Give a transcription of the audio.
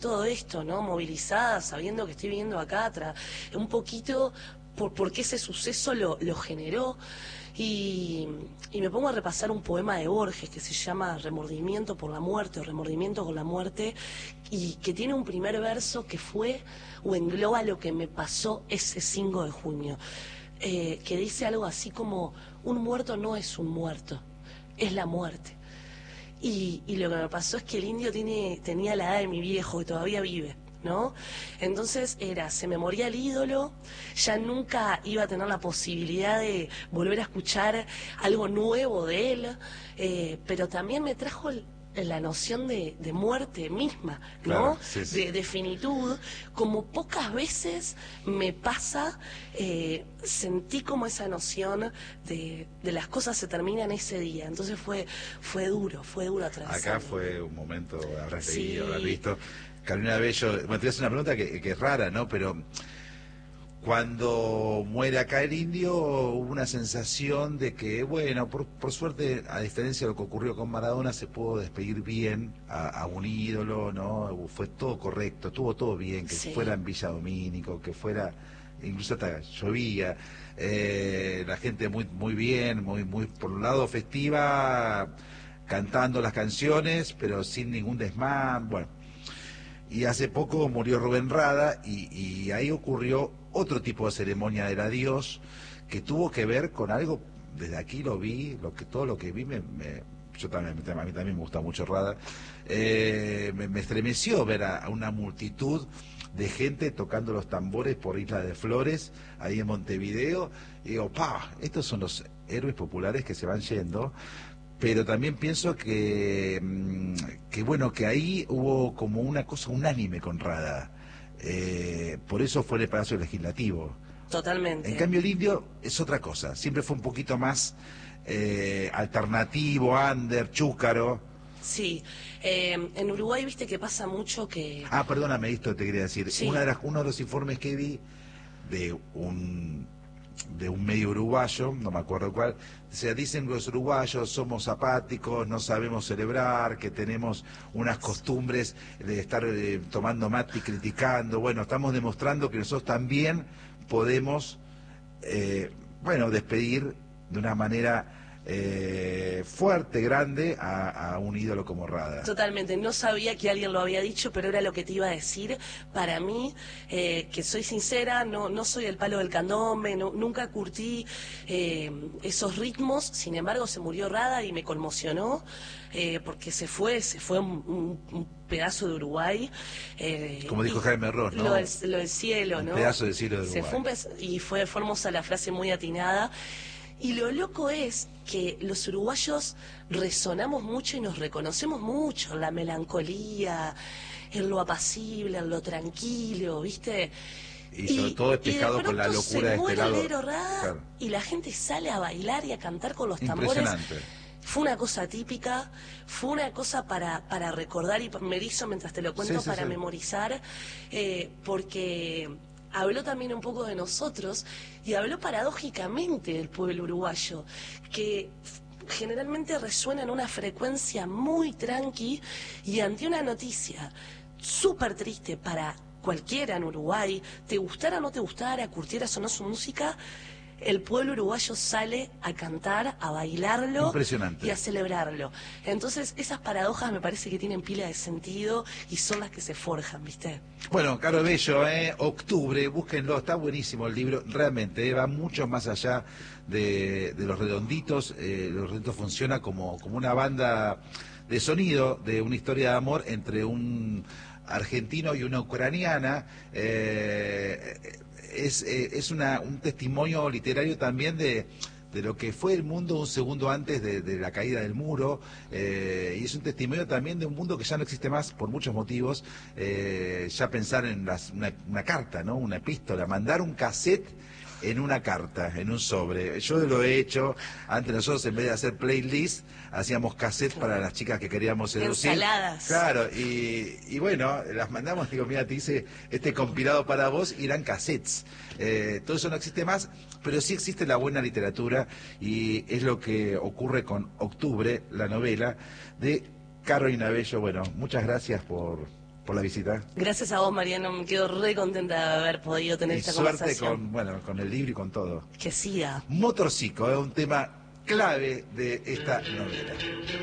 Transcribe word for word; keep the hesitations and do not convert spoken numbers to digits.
todo esto, ¿no? Movilizada, sabiendo que estoy viviendo acá, tra- un poquito por, por qué ese suceso lo, lo generó. Y, y me pongo a repasar un poema de Borges que se llama Remordimiento por la muerte o Remordimiento con la muerte, y que tiene un primer verso que fue o engloba lo que me pasó ese cinco de junio, eh, que dice algo así como: un muerto no es un muerto, es la muerte. Y, y lo que me pasó es que el indio tiene, tenía la edad de mi viejo, que todavía vive, ¿no? Entonces era, se me moría el ídolo, ya nunca iba a tener la posibilidad de volver a escuchar algo nuevo de él, eh, pero también me trajo el- la noción de, de muerte misma, Claro, ¿no? sí, sí. De, de finitud, como pocas veces me pasa, eh, sentí como esa noción de, de las cosas se terminan ese día, entonces fue, fue duro, fue duro atravesarlo. Acá fue un momento, habrás Sí. leído, habrás visto. Carolina Bello, bueno, te voy a hacer una pregunta que, que es rara, ¿no? Pero cuando muere acá el indio, hubo una sensación de que, bueno, por, por suerte, a diferencia de lo que ocurrió con Maradona, se pudo despedir bien a, a un ídolo, ¿no? Fue todo correcto, estuvo todo bien, que Sí. fuera en Villa Domínico, que fuera, incluso hasta llovía, eh, la gente muy muy bien, muy, muy, por un lado festiva, cantando las canciones, pero sin ningún desmán, bueno. Y hace poco murió Rubén Rada y, y ahí ocurrió otro tipo de ceremonia del adiós que tuvo que ver con algo, desde aquí lo vi, lo que todo lo que vi me, me yo también, a mí también me gusta mucho Rada, eh, me, me estremeció ver a, a una multitud de gente tocando los tambores por Isla de Flores, ahí en Montevideo, y digo, pa, estos son los héroes populares que se van yendo. Pero también pienso que, que bueno, que ahí hubo como una cosa unánime con Rada. Eh, por eso fue en el Palacio Legislativo. Totalmente. En cambio el indio es otra cosa, siempre fue un poquito más eh, alternativo, under, chúcaro. Sí, eh, en Uruguay viste que pasa mucho que... Ah, perdóname, esto te quería decir. Sí. Una de las, uno de los informes que vi de un de un medio uruguayo, no me acuerdo cuál, o sea, dicen los uruguayos somos apáticos, no sabemos celebrar, que tenemos unas costumbres de estar eh, tomando mate y criticando. Bueno, estamos demostrando que nosotros también podemos, eh, bueno, despedir de una manera eh, fuerte, grande, a, a un ídolo como Rada. Totalmente, no sabía que alguien lo había dicho, pero era lo que te iba a decir. Para mí, eh, que soy sincera, no, no soy el palo del candombe, no, nunca curtí eh, esos ritmos, sin embargo se murió Rada y me conmocionó, eh, porque se fue, se fue un, un, un pedazo de Uruguay. Eh, Como dijo Jaime Ross, ¿no? Lo del, lo del cielo, un ¿no? pedazo del cielo de Uruguay. Se fue un pez, y fue, fue hermosa la frase, muy atinada. Y lo loco es que los uruguayos resonamos mucho y nos reconocemos mucho en la melancolía, en lo apacible, en lo tranquilo, ¿viste? Y sobre todo despejado con la locura de este lado. Claro. Y la gente sale a bailar y a cantar con los tambores. Impresionante. Fue una cosa típica, fue una cosa para, para recordar, y me erizo mientras te lo cuento, sí, sí, para sí. memorizar, eh, porque habló también un poco de nosotros y habló paradójicamente del pueblo uruguayo, que generalmente resuena en una frecuencia muy tranqui, y ante una noticia súper triste para cualquiera en Uruguay, te gustara o no te gustara, curtieras o no su música, el pueblo uruguayo sale a cantar, a bailarlo. Impresionante. Y a celebrarlo. Entonces, esas paradojas me parece que tienen pila de sentido y son las que se forjan, ¿viste? Bueno, Caro Bello, eh, Octubre, búsquenlo, está buenísimo el libro, realmente, eh, va mucho más allá de, de Los Redonditos. eh, Los Redonditos funciona como, como una banda de sonido, de una historia de amor entre un argentino y una ucraniana. eh, es, eh, es una, un testimonio literario también de, de lo que fue el mundo un segundo antes de, de la caída del muro, eh, y es un testimonio también de un mundo que ya no existe más por muchos motivos. Eh, ya pensar en las, una, una carta, ¿no? Una epístola, mandar un cassette en una carta, en un sobre. Yo lo he hecho. Antes nosotros, en vez de hacer playlist, hacíamos cassette para las chicas que queríamos seducir. Ensaladas. Claro, y, y bueno, las mandamos, digo, mira, te hice este compilado para vos, y eran cassettes. Eh, todo eso no existe más, pero sí existe la buena literatura, y es lo que ocurre con Octubre, la novela de Carolina Bello. Bueno, muchas gracias por por la visita. Gracias a vos, Mariano, me quedo re contenta de haber podido tener Y esta suerte conversación. con, bueno, con el libro y con todo. Que siga. Motorcico es un tema clave de esta novela.